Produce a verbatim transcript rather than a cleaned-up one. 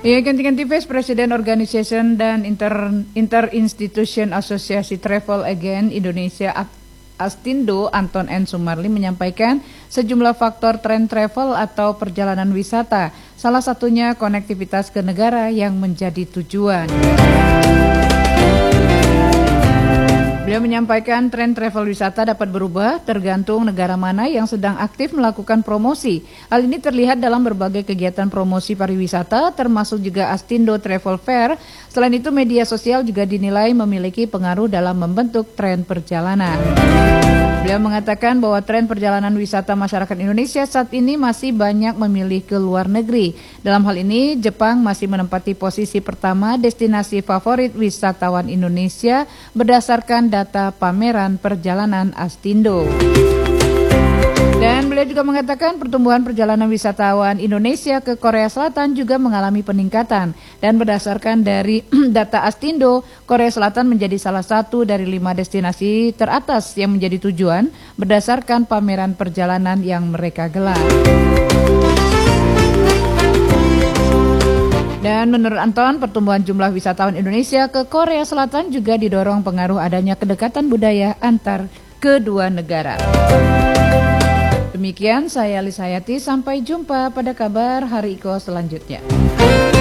Ya, ganti-ganti Vice President Organization dan Inter Interinstitution Asosiasi Travel Agent Indonesia Astindo Anton N. Sumarli menyampaikan sejumlah faktor tren travel atau perjalanan wisata, salah satunya konektivitas ke negara yang menjadi tujuan. Beliau menyampaikan tren travel wisata dapat berubah tergantung negara mana yang sedang aktif melakukan promosi. Hal ini terlihat dalam berbagai kegiatan promosi pariwisata termasuk juga Astindo Travel Fair. Selain itu media sosial juga dinilai memiliki pengaruh dalam membentuk tren perjalanan. Beliau mengatakan bahwa tren perjalanan wisata masyarakat Indonesia saat ini masih banyak memilih ke luar negeri. Dalam hal ini, Jepang masih menempati posisi pertama destinasi favorit wisatawan Indonesia berdasarkan data pameran perjalanan Astindo. Dan beliau juga mengatakan pertumbuhan perjalanan wisatawan Indonesia ke Korea Selatan juga mengalami peningkatan. Dan berdasarkan dari data Astindo, Korea Selatan menjadi salah satu dari lima destinasi teratas yang menjadi tujuan berdasarkan pameran perjalanan yang mereka gelar. Dan menurut Anton, pertumbuhan jumlah wisatawan Indonesia ke Korea Selatan juga didorong pengaruh adanya kedekatan budaya antar kedua negara. Demikian saya Lisa Hayati, sampai jumpa pada kabar Hari Iko selanjutnya.